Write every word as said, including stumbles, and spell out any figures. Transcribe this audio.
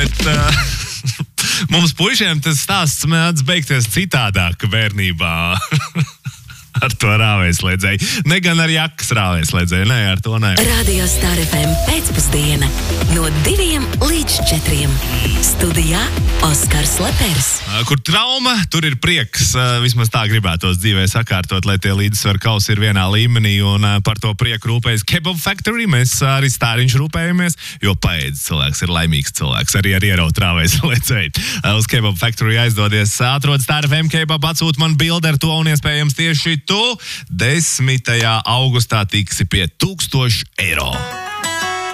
bet uh, mums puišiem tas stāsts mēdz beigties citādāk bērnībā. Ar to rāvēslēdzēju. Ne gan ar jakas rāvēslēdzēju, nē, ar to nē. Radio Star F M pēcpusdiena no diviem līdz četriem. Studijā Oskars Lepers. Kur trauma, tur ir prieks. Vismaz tā gribētos dzīvē sakārtot, lai tie līdzsvaru kausi ir vienā līmenī, un par to prieku rūpējas Kebab Factory. Mēs arī Stāriņš rūpējamies, jo paēdis cilvēks ir laimīgs cilvēks, arī ar ierautu rāvēslēdzēju. Uz Kebab Factory aizdodies, atrod Star F M Kebab, atsūt man bildi ar to, un iespējams tieši tu desmitajā augustā tiksi pie tūkstošu eiro.